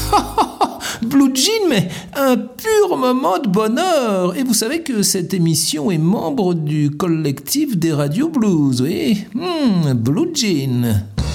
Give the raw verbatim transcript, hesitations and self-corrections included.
Blue Jean, mais un pur moment de bonheur. Et vous savez que cette émission est membre du collectif des radios blues, oui. Hmm, Blue Jean.